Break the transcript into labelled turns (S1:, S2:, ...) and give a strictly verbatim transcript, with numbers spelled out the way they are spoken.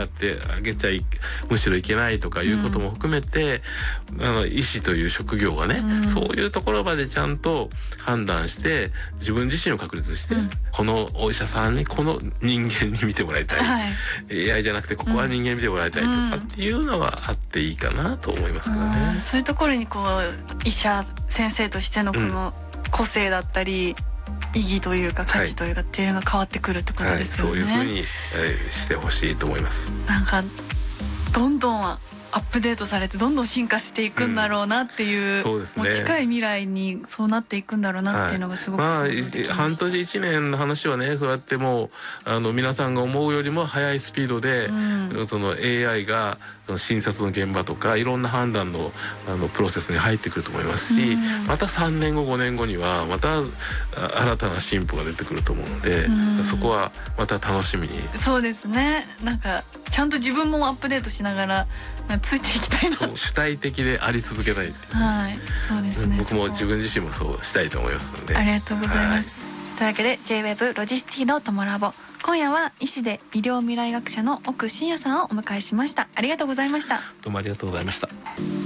S1: やってあげちゃいむしろいけないとかいうことも含めて、うん、あの医師という職業がね、うん、そういうところまでちゃんと判断して自分自身を確立して、うん、このお医者さんにこの人間に見てもらいたい、はい、エーアイ じゃなくてここは人間に見てもらいたいとかっていうのはあっていいかなと思いますけどね、
S2: うん、そういうところにこう医者先生としてのこの個性だったり、うん、意義というか価値というかっていうのが変わってくるってことですよね、
S1: はいはい、そういうふうに、えー、してほしいと思います。
S2: なんかどんどんアップデートされてどんどん進化していくんだろうなっていう、うん、そうですね、もう近い未来にそうなっていくんだろうなっていうのがすごく想像できました。
S1: まあ、半年いちねんの話はね、そうやってもうあの皆さんが思うよりも早いスピードで、うん、その エーアイ が診察の現場とかいろんな判断のあのプロセスに入ってくると思いますし、うん、またさんねんごごねんごにはまた新たな進歩が出てくると思うので、うん、そこはまた楽しみに。
S2: そうですね、なんかちゃんと自分もアップデートしながらついていきたいな。
S1: そう、主体的であり続けたいっていう、
S2: はい、そうですね、
S1: 僕も自分自身もそうしたいと思いますので。
S2: ありがとうございます、はい、というわけで ジェイウェブ ロジスティのトモラボ、今夜は医師で医療未来学者の奥真也さんをお迎えしました。ありがとうございました。
S1: どうもありがとうございました。